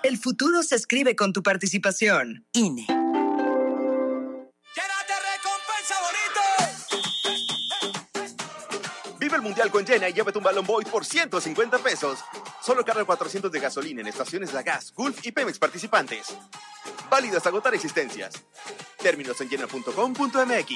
El futuro se escribe con tu participación. INE. Vive el Mundial con Llena y llévate un Balón Boy por 150 pesos. Solo carga 400 de gasolina en estaciones La Gas, Gulf y Pemex participantes. Válido hasta agotar existencias. Términos en llena.com.mx.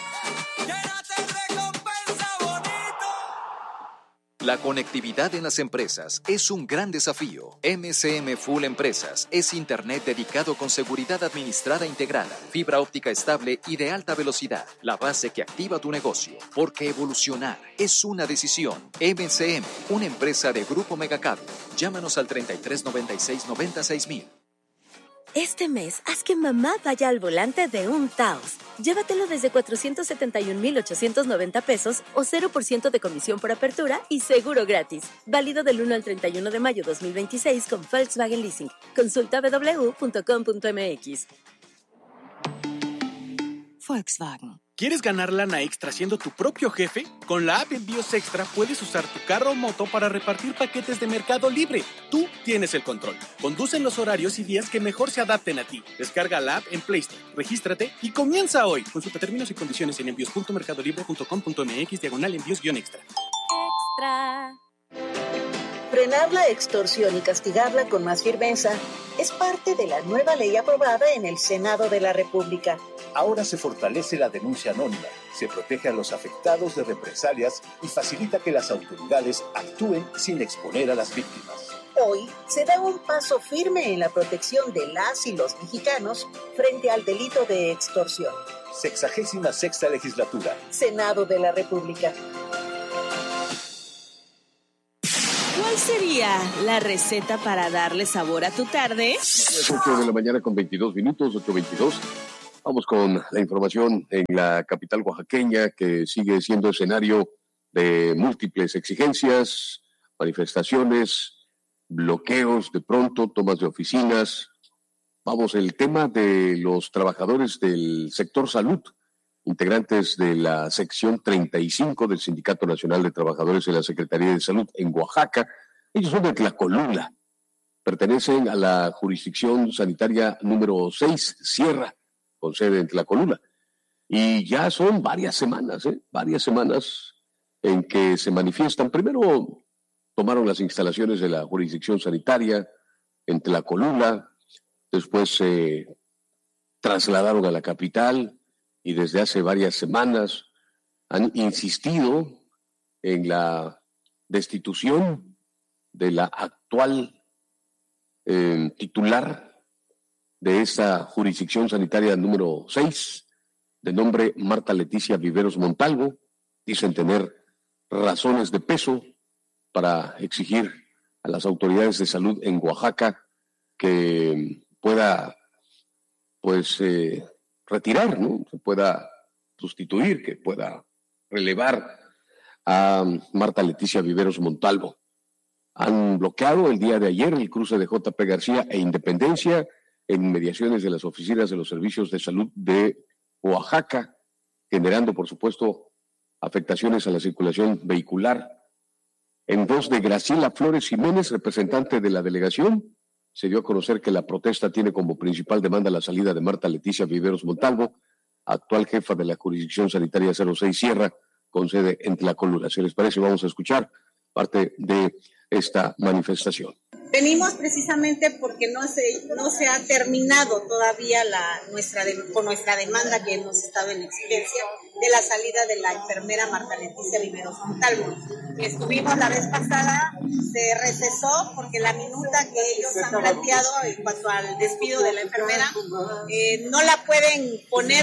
La conectividad en las empresas es un gran desafío. MCM Full Empresas es Internet dedicado con seguridad administrada integrada, fibra óptica estable y de alta velocidad, la base que activa tu negocio. Porque evolucionar es una decisión. MCM, una empresa de Grupo Megacable. Llámanos al 3396-96000. Este mes, haz que mamá vaya al volante de un Taos. Llévatelo desde 471,890 pesos o 0% de comisión por apertura y seguro gratis. Válido del 1 al 31 de mayo 2026 con Volkswagen Leasing. Consulta www.com.mx. Volkswagen. ¿Quieres ganar lana extra siendo tu propio jefe? Con la app Envíos Extra puedes usar tu carro o moto para repartir paquetes de Mercado Libre. Tú tienes el control. Conduce en los horarios y días que mejor se adapten a ti. Descarga la app en Play Store, regístrate y comienza hoy. Consulta términos y condiciones en envíos.mercadolibre.com.mx/envíos-extra. Extra. Frenar la extorsión y castigarla con más firmeza es parte de la nueva ley aprobada en el Senado de la República. Ahora se fortalece la denuncia anónima, se protege a los afectados de represalias y facilita que las autoridades actúen sin exponer a las víctimas. Hoy se da un paso firme en la protección de las y los mexicanos frente al delito de extorsión. 66ª legislatura. Senado de la República. ¿Cuál sería la receta para darle sabor a tu tarde? Es 8 de la mañana con 22 minutos, 8:22. Vamos con la información en la capital oaxaqueña, que sigue siendo escenario de múltiples exigencias, manifestaciones, bloqueos de pronto, tomas de oficinas. Vamos, el tema de los trabajadores del sector salud, integrantes de la sección 35 del Sindicato Nacional de Trabajadores de la Secretaría de Salud en Oaxaca. Ellos son de Tlacolula, pertenecen a la jurisdicción sanitaria número 6, Sierra, con sede en Tlacolula. Y ya son varias semanas en que se manifiestan. Primero tomaron las instalaciones de la jurisdicción sanitaria en Tlacolula, después se trasladaron a la capital y desde hace varias semanas han insistido en la destitución de la actual titular de esta jurisdicción sanitaria número 6, de nombre Marta Leticia Viveros Montalvo. Dicen tener razones de peso para exigir a las autoridades de salud en Oaxaca que pueda, retirar, ¿no? Se pueda sustituir, que pueda relevar a Marta Leticia Viveros Montalvo. Han bloqueado el día de ayer el cruce de JP García e Independencia en inmediaciones de las oficinas de los servicios de salud de Oaxaca, generando, por supuesto, afectaciones a la circulación vehicular. En voz de Graciela Flores Jiménez, representante de la delegación, se dio a conocer que la protesta tiene como principal demanda la salida de Marta Leticia Viveros Montalvo, actual jefa de la jurisdicción sanitaria 06 Sierra, con sede en Tlacolula. Si les parece, vamos a escuchar parte de esta manifestación. Venimos precisamente porque no se ha terminado todavía con nuestra demanda que hemos estado en exigencia de la salida de la enfermera Marta Leticia Viveros Montalvo. Estuvimos la vez pasada, se recesó porque la minuta que ellos han planteado en cuanto al despido de la enfermera no la pueden poner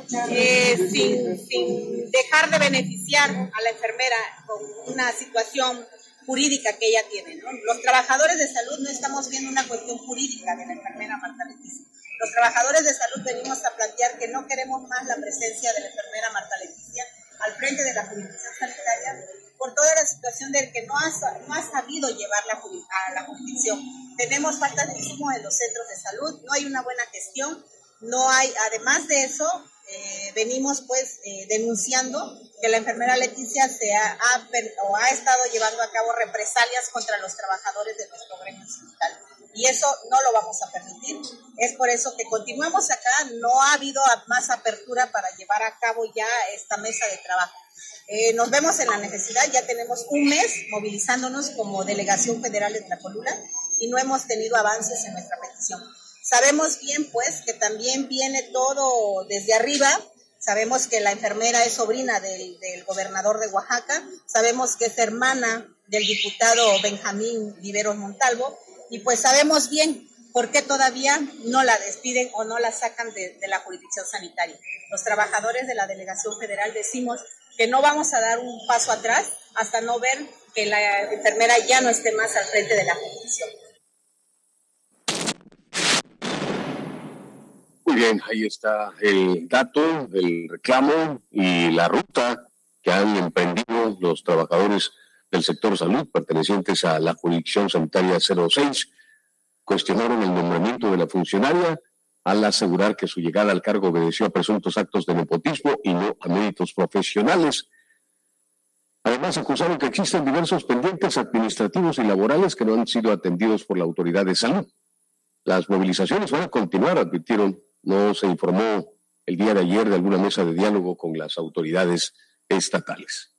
sin dejar de beneficiar a la enfermera con una situación jurídica que ella tiene, ¿no? Los trabajadores de salud no estamos viendo una cuestión jurídica de la enfermera Marta Leticia. Los trabajadores de salud venimos a plantear que no queremos más la presencia de la enfermera Marta Leticia al frente de la jurisdicción sanitaria por toda la situación del que no ha sabido llevarla a la jurisdicción. Tenemos falta de insumos en los centros de salud, no hay una buena gestión, no hay, además de eso, venimos denunciando que la enfermera Leticia ha estado llevando a cabo represalias contra los trabajadores de nuestro gremio sindical. y eso no lo vamos a permitir. Es por eso que continuamos acá, no ha habido más apertura para llevar a cabo ya esta mesa de trabajo. Nos vemos en la necesidad, ya tenemos un mes movilizándonos como Delegación Federal de Tlacolula y no hemos tenido avances en nuestra petición. Sabemos bien, pues, que también viene todo desde arriba. Sabemos que la enfermera es sobrina del gobernador de Oaxaca, sabemos que es hermana del diputado Benjamín Viveros Montalvo, y pues sabemos bien por qué todavía no la despiden o no la sacan de la jurisdicción sanitaria. Los trabajadores de la Delegación Federal decimos que no vamos a dar un paso atrás hasta no ver que la enfermera ya no esté más al frente de la jurisdicción. Muy bien, ahí está el dato, el reclamo y la ruta que han emprendido los trabajadores del sector salud pertenecientes a la jurisdicción sanitaria 06. Cuestionaron el nombramiento de la funcionaria al asegurar que su llegada al cargo obedeció a presuntos actos de nepotismo y no a méritos profesionales. Además, acusaron que existen diversos pendientes administrativos y laborales que no han sido atendidos por la autoridad de salud. Las movilizaciones van a continuar, advirtieron. No se informó el día de ayer de alguna mesa de diálogo con las autoridades estatales.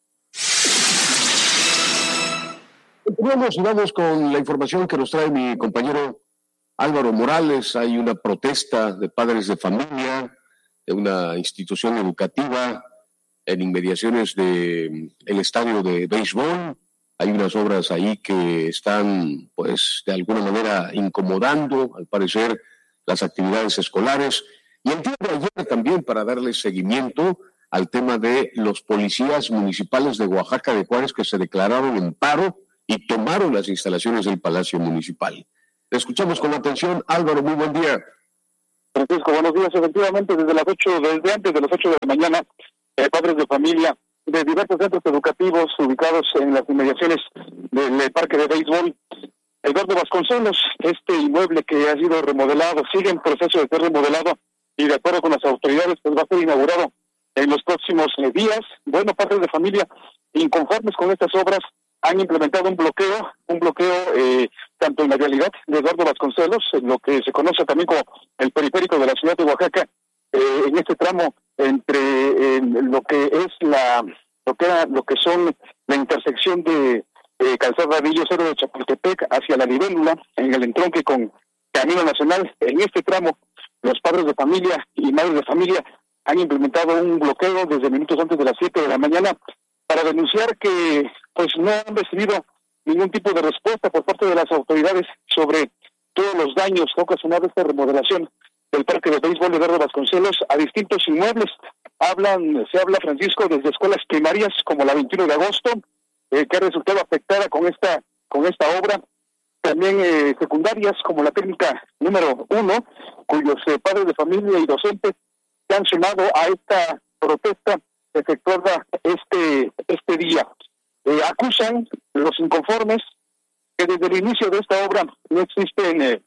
Continuamos y vamos con la información que nos trae mi compañero Álvaro Morales. Hay una protesta de padres de familia de una institución educativa en inmediaciones del estadio de béisbol. Hay unas obras ahí que están, pues, de alguna manera incomodando, al parecer, las actividades escolares. Y el día de ayer también, para darle seguimiento al tema de los policías municipales de Oaxaca de Juárez que se declararon en paro y tomaron las instalaciones del Palacio Municipal. Te escuchamos con atención. Álvaro, muy buen día. Francisco, buenos días. Efectivamente, desde antes de las 8 de la mañana, padres de familia de diversos centros educativos ubicados en las inmediaciones del parque de béisbol Eduardo Vasconcelos, este inmueble que ha sido remodelado, sigue en proceso de ser remodelado y de acuerdo con las autoridades, pues va a ser inaugurado en los próximos días. Bueno, padres de familia inconformes con estas obras han implementado un bloqueo tanto en la vialidad de Eduardo Vasconcelos, en lo que se conoce también como el periférico de la ciudad de Oaxaca, en este tramo entre lo que son la intersección de Calzada Villa Cero de Chapultepec hacia la Libélula, en el entronque con Camino Nacional. En este tramo, los padres de familia y madres de familia han implementado un bloqueo desde minutos antes de las 7 de la mañana para denunciar que pues no han recibido ningún tipo de respuesta por parte de las autoridades sobre todos los daños que ha ocasionado esta remodelación del parque de béisbol de Eduardo Vasconcelos a distintos inmuebles. Se habla, Francisco, desde escuelas primarias como la 21 de agosto, que ha resultado afectada con esta obra, también secundarias como la técnica número 1, cuyos padres de familia y docentes se han sumado a esta protesta efectuada este día. Acusan los inconformes que desde el inicio de esta obra no existen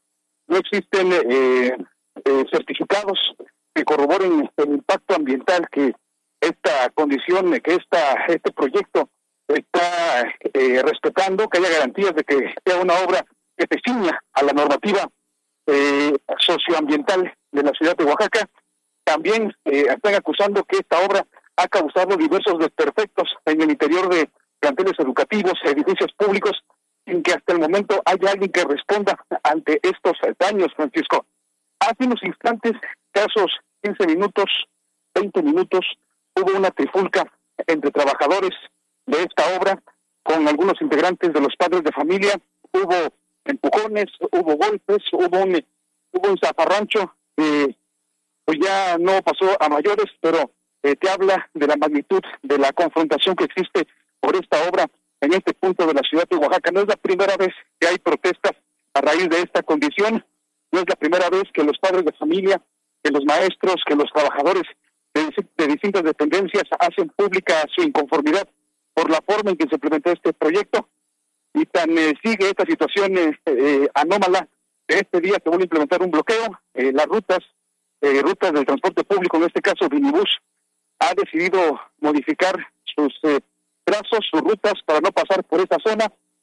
certificados que corroboren el impacto ambiental que esta condición, que este proyecto está respetando, que haya garantías de que sea una obra que se ciña a la normativa socioambiental de la ciudad de Oaxaca. También están acusando que esta obra ha causado diversos desperfectos en el interior de planteles educativos, edificios públicos, sin que hasta el momento haya alguien que responda ante estos daños, Francisco. Hace unos instantes, casos 15 minutos, 20 minutos, hubo una trifulca entre trabajadores de esta obra con algunos integrantes de los padres de familia. Hubo empujones, hubo golpes, hubo un zafarrancho, pues ya no pasó a mayores, pero te habla de la magnitud de la confrontación que existe por esta obra en este punto de la ciudad de Oaxaca. No es la primera vez que hay protestas a raíz de esta condición, no es la primera vez que los padres de familia, que los maestros, que los trabajadores de distintas dependencias hacen pública su inconformidad por la forma en que se implementó este proyecto, y tan sigue esta situación anómala de este día que van a implementar un bloqueo. Las rutas del transporte público, en este caso Vinibus, ha decidido modificar sus trazos, sus rutas para no pasar por esta zona.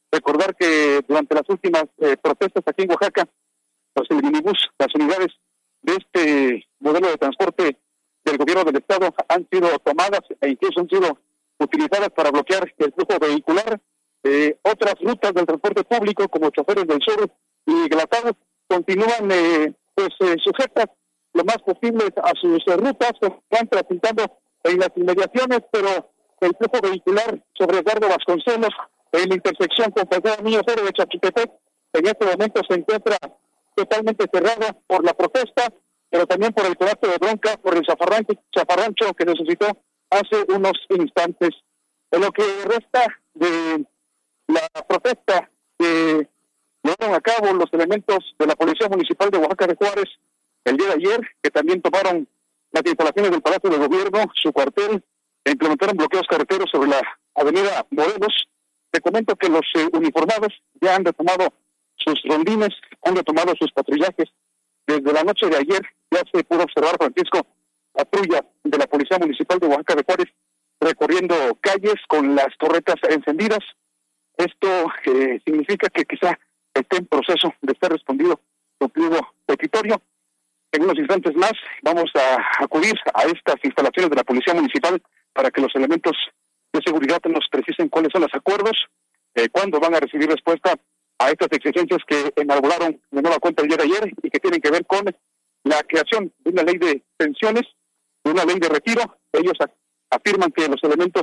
Recordar que durante las últimas protestas aquí en Oaxaca, el minibús, las unidades de este modelo de transporte del gobierno del estado han sido tomadas e incluso han sido utilizadas para bloquear el flujo vehicular. Otras rutas del transporte público, como Choferes del Sur y Glatado, continúan sujetas lo más posible a sus rutas, van transitando en las inmediaciones, pero el flujo vehicular sobre Eduardo Vasconcelos, en la intersección con Pedro Niño Cero de Chapultepec, en este momento se encuentra totalmente cerrada por la protesta, pero también por el colapso de bronca, por el zafarrancho que se suscitó hace unos instantes. En lo que resta de la protesta que llevaron a cabo los elementos de la Policía Municipal de Oaxaca de Juárez el día de ayer, que también tomaron las instalaciones del Palacio de Gobierno, su cuartel, e implementaron bloqueos carreteros sobre la avenida Morelos. Te comento que los uniformados ya han retomado sus rondines, han retomado sus patrullajes. Desde la noche de ayer ya se pudo observar, Francisco, patrulla de la Policía Municipal de Oaxaca de Juárez recorriendo calles con las torretas encendidas. Esto significa que quizá esté en proceso de ser respondido su pliego petitorio. En unos instantes más vamos a acudir a estas instalaciones de la Policía Municipal para que los elementos de seguridad nos precisen cuáles son los acuerdos, cuándo van a recibir respuesta a estas exigencias que enarbolaron de nueva cuenta el día de ayer y que tienen que ver con la creación de una ley de pensiones, de una ley de retiro. Ellos afirman que los elementos,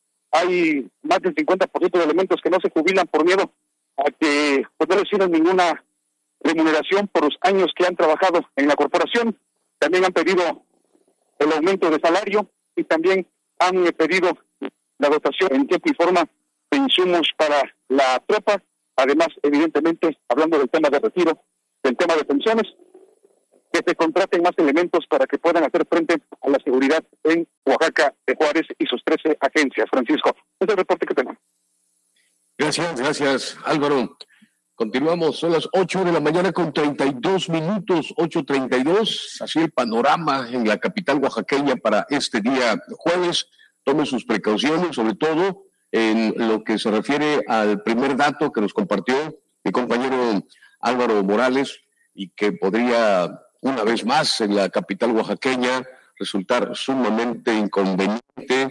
hay más del 50% de elementos que no se jubilan por miedo a que no reciban ninguna remuneración por los años que han trabajado en la corporación. También han pedido el aumento de salario y también han pedido la dotación en tiempo y forma de insumos para la tropa. Además, evidentemente, hablando del tema de retiro, del tema de pensiones, que se contraten más elementos para que puedan hacer frente a la seguridad en Oaxaca de Juárez y sus 13 agencias. Francisco, ese es el reporte que tenemos. Gracias, Álvaro. Continuamos, son las 8 de la mañana con 32 minutos, 8:32. Así el panorama en la capital oaxaqueña para este día jueves. Tome sus precauciones, sobre todo en lo que se refiere al primer dato que nos compartió mi compañero Álvaro Morales y que podría, una vez más, en la capital oaxaqueña resultar sumamente inconveniente,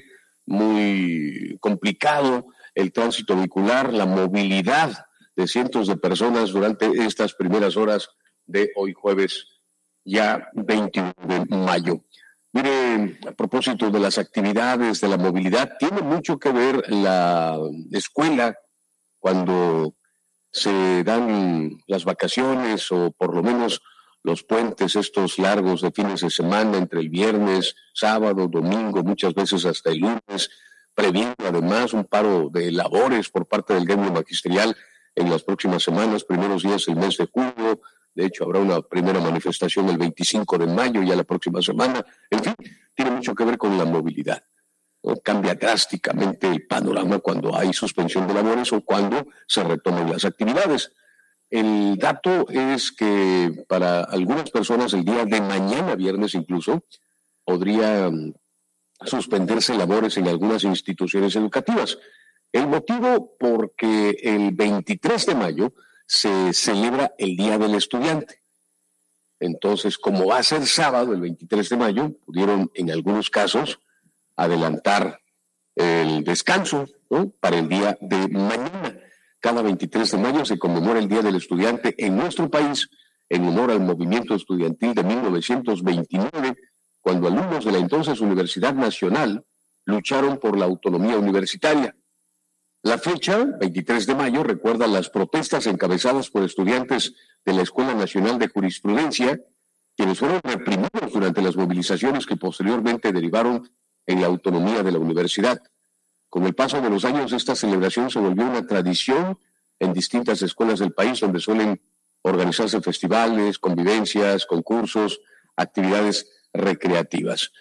muy complicado el tránsito vehicular, la movilidad de cientos de personas durante estas primeras horas de hoy jueves, ya 21 de mayo. Mire, a propósito de las actividades, de la movilidad, tiene mucho que ver la escuela cuando se dan las vacaciones o por lo menos los puentes estos largos de fines de semana entre el viernes, sábado, domingo, muchas veces hasta el lunes, previendo además un paro de labores por parte del gremio magisterial en las próximas semanas, primeros días del mes de julio. De hecho, habrá una primera manifestación el 25 de mayo, ya la próxima semana. En fin, tiene mucho que ver con la movilidad, ¿no? Cambia drásticamente el panorama cuando hay suspensión de labores o cuando se retoman las actividades. El dato es que para algunas personas el día de mañana, viernes incluso, podría suspenderse labores en algunas instituciones educativas. El motivo, porque el 23 de mayo se celebra el Día del Estudiante. Entonces, como va a ser sábado, el 23 de mayo, pudieron en algunos casos adelantar el descanso, ¿no?, para el día de mañana. Cada 23 de mayo se conmemora el Día del Estudiante en nuestro país en honor al movimiento estudiantil de 1929, cuando alumnos de la entonces Universidad Nacional lucharon por la autonomía universitaria. La fecha, 23 de mayo, recuerda las protestas encabezadas por estudiantes de la Escuela Nacional de Jurisprudencia, quienes fueron reprimidos durante las movilizaciones que posteriormente derivaron en la autonomía de la universidad. Con el paso de los años, esta celebración se volvió una tradición en distintas escuelas del país, donde suelen organizarse festivales, convivencias, concursos, actividades recreativas.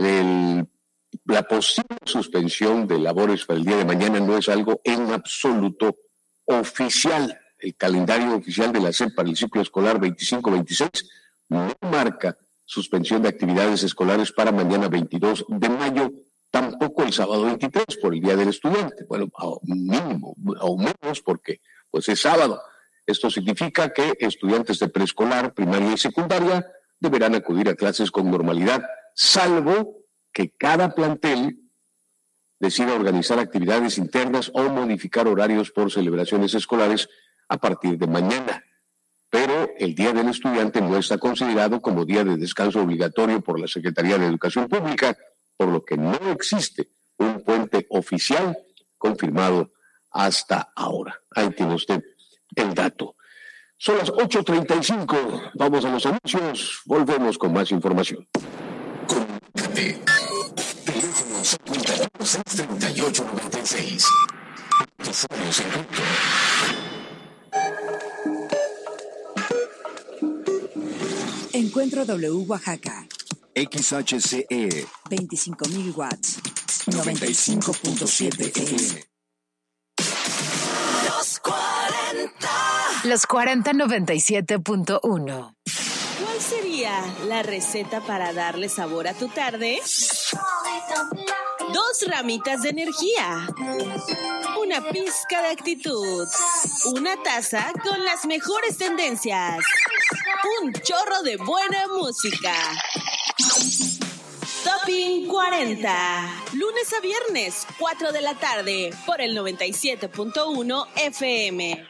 La posible suspensión de labores para el día de mañana no es algo en absoluto oficial. El calendario oficial de la SEP para el ciclo escolar 25-26 no marca suspensión de actividades escolares para mañana 22 de mayo, tampoco el sábado 23 por el Día del Estudiante. Bueno, mínimo, o menos porque pues es sábado. Esto significa que estudiantes de preescolar, primaria y secundaria deberán acudir a clases con normalidad, salvo que cada plantel decida organizar actividades internas o modificar horarios por celebraciones escolares a partir de mañana. Pero el Día del Estudiante no está considerado como día de descanso obligatorio por la Secretaría de Educación Pública, por lo que no existe un puente oficial confirmado hasta ahora. Ahí tiene usted el dato. Son las 8:35. Vamos a los anuncios. Volvemos con más información. Comunícate. Teléfono 3896. Usuarios en grupo. Encuentro W Oaxaca. XHCE 25,000 watts. 95.7 FM. Los 40 97.1. ¿Cuál sería la receta para darle sabor a tu tarde? 2 ramitas de energía, una pizca de actitud, una taza con las mejores tendencias, un chorro de buena música. Topping 40, lunes a viernes, 4 de la tarde, por el 97.1 FM.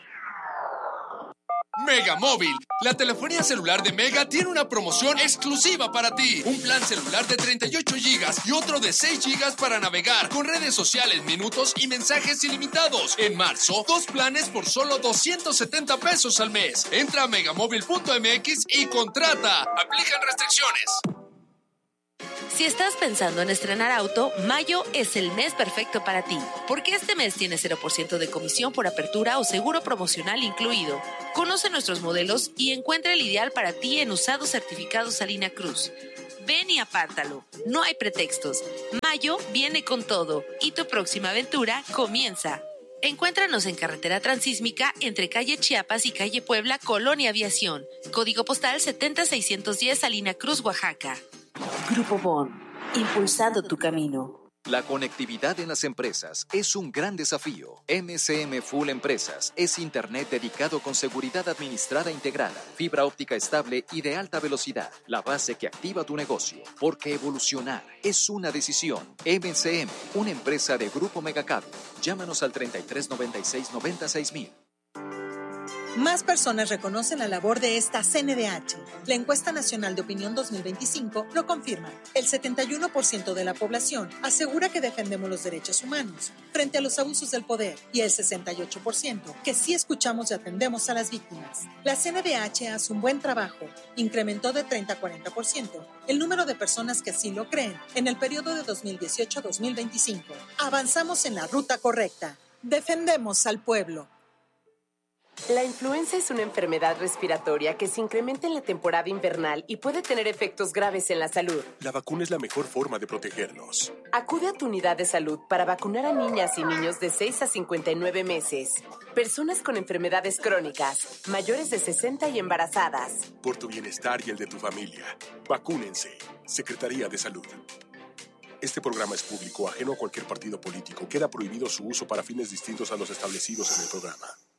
Mega Móvil, la telefonía celular de Mega tiene una promoción exclusiva para ti. Un plan celular de 38 GB y otro de 6 GB para navegar, con redes sociales, minutos y mensajes ilimitados. En marzo, 2 planes por solo 270 pesos al mes. Entra a megamóvil.mx y contrata. Aplican restricciones. Si estás pensando en estrenar auto, mayo es el mes perfecto para ti, porque este mes tiene 0% de comisión por apertura o seguro promocional incluido. Conoce nuestros modelos y encuentra el ideal para ti en usados certificados Salina Cruz. Ven y apártalo, no hay pretextos. Mayo viene con todo y tu próxima aventura comienza. Encuéntranos en Carretera Transísmica entre calle Chiapas y calle Puebla, Colonia Aviación. Código postal 70610, Salina Cruz, Oaxaca. Grupo Bon, impulsando tu camino. La conectividad en las empresas es un gran desafío. MCM Full Empresas es Internet dedicado con seguridad administrada integrada, fibra óptica estable y de alta velocidad, la base que activa tu negocio. Porque evolucionar es una decisión. MCM, una empresa de Grupo Megacable. Llámanos al 3396-96000. Más personas reconocen la labor de esta CNDH. La encuesta nacional de opinión 2025 lo confirma. El 71% de la población asegura que defendemos los derechos humanos frente a los abusos del poder y el 68% que sí escuchamos y atendemos a las víctimas. La CNDH hace un buen trabajo. Incrementó de 30 a 40% el número de personas que así lo creen en el periodo de 2018 a 2025. Avanzamos en la ruta correcta. Defendemos al pueblo. La influenza es una enfermedad respiratoria que se incrementa en la temporada invernal y puede tener efectos graves en la salud. La vacuna es la mejor forma de protegernos. Acude a tu unidad de salud para vacunar a niñas y niños de 6 a 59 meses, personas con enfermedades crónicas, mayores de 60 y embarazadas. Por tu bienestar y el de tu familia, vacúnense. Secretaría de Salud. Este programa es público, ajeno a cualquier partido político. Queda prohibido su uso para fines distintos a los establecidos en el programa.